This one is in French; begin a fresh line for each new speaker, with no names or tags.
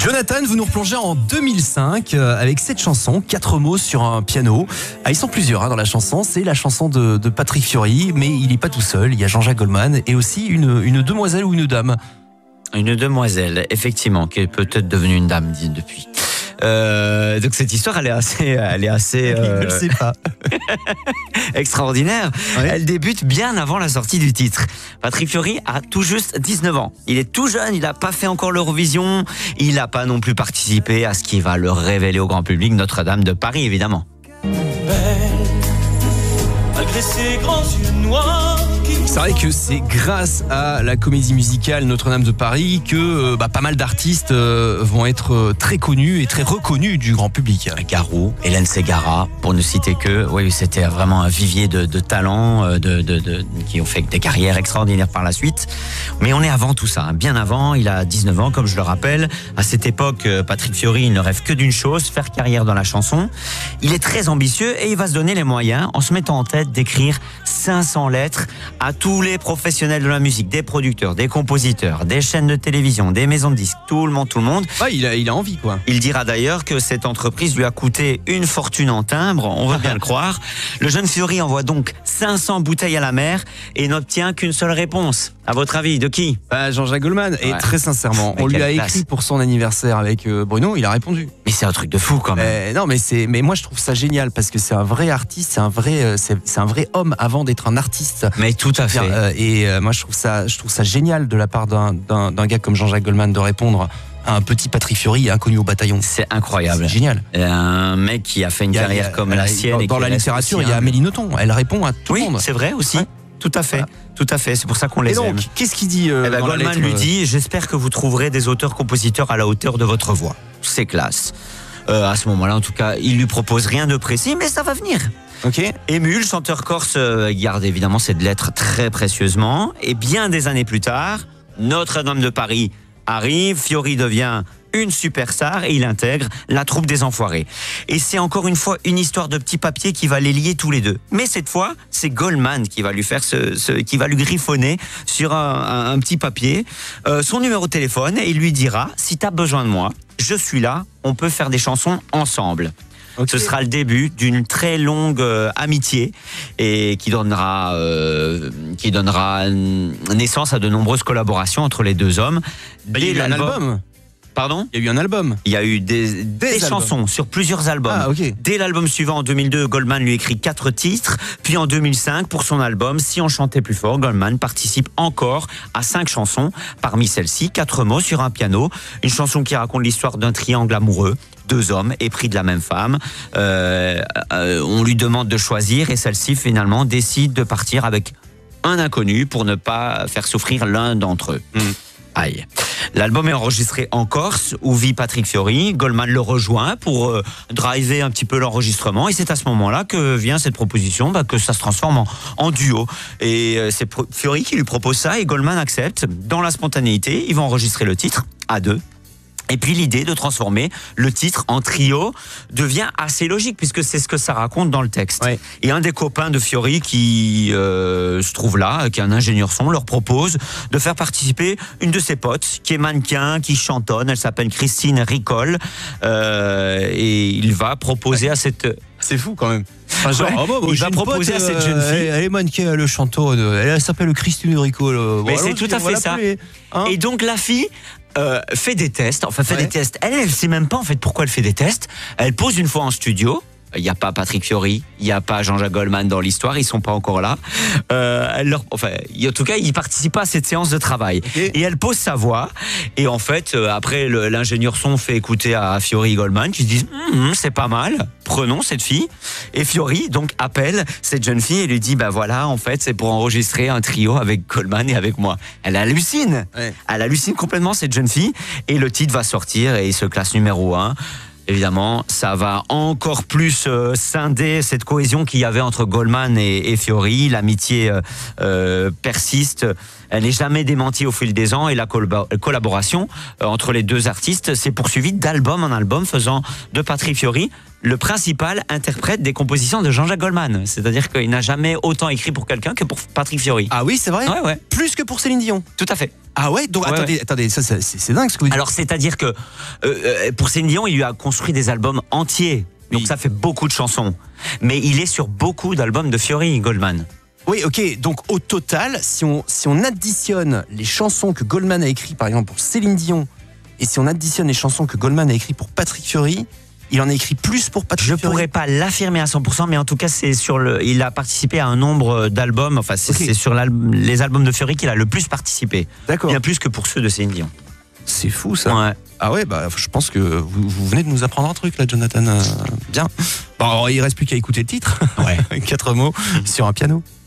Jonathan, vous nous replongez en 2005 avec cette chanson, 4 mots sur un piano. Ils sont plusieurs dans la chanson, c'est la chanson de Patrick Fiori, mais il n'est pas tout seul, il y a Jean-Jacques Goldman et aussi une demoiselle ou une dame.
Une demoiselle, effectivement, qui est peut-être devenue une dame depuis. Donc cette histoire, elle est assez
Il ne le sait pas.
extraordinaire. Ouais. Elle débute bien avant la sortie du titre. Patrick Fiori a tout juste 19 ans. Il est tout jeune, il n'a pas fait encore l'Eurovision. Il n'a pas non plus participé à ce qui va le révéler au grand public, Notre-Dame de Paris, évidemment.
Malgré ses grands yeux noirs. C'est vrai que c'est grâce à la comédie musicale Notre-Dame de Paris que pas mal d'artistes vont être très connus et très reconnus du grand public.
Garou, Hélène Ségara, pour ne citer que. Oui, c'était vraiment un vivier de talents qui ont fait des carrières extraordinaires par la suite. Mais on est avant tout ça, bien avant. Il a 19 ans, comme je le rappelle. À cette époque, Patrick Fiori, il ne rêve que d'une chose, faire carrière dans la chanson. Il est très ambitieux et il va se donner les moyens en se mettant en tête d'écrire 500 lettres à tous les professionnels de la musique, des producteurs, des compositeurs, des chaînes de télévision, des maisons de disques, tout le monde.
Ouais, il a envie, quoi.
Il dira d'ailleurs que cette entreprise lui a coûté une fortune en timbres, on veut bien le croire. Le jeune Fiori envoie donc 500 bouteilles à la mer et n'obtient qu'une seule réponse. À votre avis, de qui ?
Jean-Jacques Goldman. Et très sincèrement, on lui a écrit pour son anniversaire avec Bruno, il a répondu.
Mais c'est un truc de fou quand même.
Non, mais moi je trouve ça génial parce que c'est un vrai artiste, c'est un vrai homme avant d'être un artiste.
Mais tout à fait.
Moi je trouve ça génial de la part d'un gars comme Jean-Jacques Goldman de répondre à un petit Patrick Fiori inconnu au bataillon.
C'est incroyable.
C'est génial.
Un mec qui a fait une carrière comme la sienne.
Dans la littérature, il y a Amélie Nothomb. Elle répond à tout le monde.
Oui, c'est vrai aussi. Ouais. Tout à fait. Voilà. Tout à fait, c'est pour ça qu'on les aime.
Et donc, qu'est-ce qu'il dit
Goldman lui dit, j'espère que vous trouverez des auteurs-compositeurs à la hauteur de votre voix. C'est classe. À ce moment-là, en tout cas, il lui propose rien de précis, mais ça va venir.
Okay.
Ému, le chanteur corse garde évidemment cette lettre très précieusement. Et bien des années plus tard, Notre-Dame de Paris arrive, Fiori devient une superstar et il intègre la troupe des Enfoirés. Et c'est encore une fois une histoire de petit papier qui va les lier tous les deux. Mais cette fois, c'est Goldman qui va lui faire qui va lui griffonner sur un petit papier son numéro de téléphone et il lui dira « Si t'as besoin de moi, je suis là, on peut faire des chansons ensemble ». Okay. Ce sera le début d'une très longue amitié et qui donnera naissance à de nombreuses collaborations entre les deux hommes.
Il y a eu un album.
Pardon ?
Il y a eu un album.
Il y a eu des chansons sur plusieurs albums.
Ah, okay.
Dès l'album suivant, en 2002, Goldman lui écrit 4 titres. Puis en 2005, pour son album Si on chantait plus fort, Goldman participe encore à 5 chansons. Parmi celles-ci, 4 mots sur un piano. Une chanson qui raconte l'histoire d'un triangle amoureux. 2 hommes épris de la même femme. On lui demande de choisir et celle-ci, finalement, décide de partir avec un inconnu pour ne pas faire souffrir l'un d'entre eux. Aïe. L'album est enregistré en Corse, où vit Patrick Fiori. Goldman le rejoint pour driver un petit peu l'enregistrement. Et c'est à ce moment-là que vient cette proposition, que ça se transforme en duo. Et c'est Fiori qui lui propose ça et Goldman accepte. Dans la spontanéité, ils vont enregistrer le titre à 2. Et puis l'idée de transformer le titre en trio devient assez logique puisque c'est ce que ça raconte dans le texte. Ouais. Et un des copains de Fiori qui se trouve là, qui est un ingénieur son, leur propose de faire participer une de ses potes qui est mannequin, qui chantonne. Elle s'appelle Christine Ricol et il va proposer à cette...
C'est fou quand même.
Enfin, genre, il va proposer à cette jeune fille.
Elle est mannequin, elle chantonne. Elle s'appelle Christine Ricol.
Mais c'est tout à fait ça. Et donc la fille fait des tests. Des tests. Elle sait même pas en fait pourquoi elle fait des tests. Elle pose une fois en studio. Il n'y a pas Patrick Fiori, il n'y a pas Jean-Jacques Goldman dans l'histoire, ils sont pas encore là. En tout cas, ils participent pas à cette séance de travail. Okay. Et elle pose sa voix. Et en fait, après, l'ingénieur son fait écouter à Fiori et Goldman qui se disent c'est pas mal, prenons cette fille. Et Fiori donc appelle cette jeune fille et lui dit voilà, en fait, c'est pour enregistrer un trio avec Goldman et avec moi. Elle hallucine. Ouais. Elle hallucine complètement cette jeune fille. Et le titre va sortir et il se classe numéro 1. Évidemment, ça va encore plus scinder cette cohésion qu'il y avait entre Goldman et Fiori. L'amitié persiste Elle n'est jamais démentie au fil des ans et la collaboration entre les deux artistes s'est poursuivie d'album en album, faisant de Patrick Fiori le principal interprète des compositions de Jean-Jacques Goldman. C'est-à-dire qu'il n'a jamais autant écrit pour quelqu'un que pour Patrick Fiori.
Ah oui, c'est vrai.
Ouais.
Plus que pour Céline Dion.
Tout à fait.
Ah ouais, donc attendez, ça, c'est dingue ce que vous dites.
Alors c'est-à-dire que pour Céline Dion, il lui a construit des albums entiers. Donc ça fait beaucoup de chansons. Mais il est sur beaucoup d'albums de Fiori, Goldman.
Oui, ok. Donc au total, si on additionne les chansons que Goldman a écrites, par exemple pour Céline Dion, et si on additionne les chansons que Goldman a écrites pour Patrick Fiori, il en a écrit plus pour Patrick Fiori.
Je pourrais pas l'affirmer à 100%, mais en tout cas, il a participé à un nombre d'albums. Enfin, c'est sur les albums de Fiori qu'il a le plus participé.
D'accord.
Bien plus que pour ceux de Céline Dion.
C'est fou ça.
Ouais.
Ah ouais, bah je pense que vous venez de nous apprendre un truc là, Jonathan. Bien. Bon, alors, il reste plus qu'à écouter le titre.
Ouais.
4 mots sur un piano.